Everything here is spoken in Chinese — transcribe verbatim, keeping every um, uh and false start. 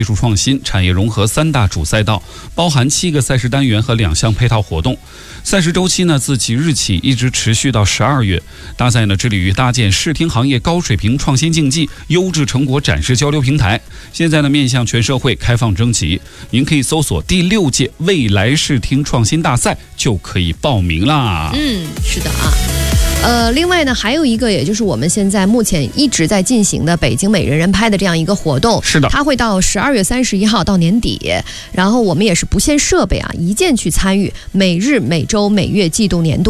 技术创新、产业融合三大主赛道，包含七个赛事单元和两项配套活动。赛事周期呢，自即日起一直持续到十二月。大赛呢，致力于搭建视听行业高水平创新竞技、优质成果展示交流平台。现在呢，面向全社会开放征集，您可以搜索第六届未来视听创新大赛就可以报名啦。 嗯，是的啊。呃，另外呢，还有一个，也就是我们现在目前一直在进行的北京每人人拍的这样一个活动， 是的， 它会到十二月三十一号到年底，然后我们也是不限设备啊，一键去参与每日、每周、每月季度、年度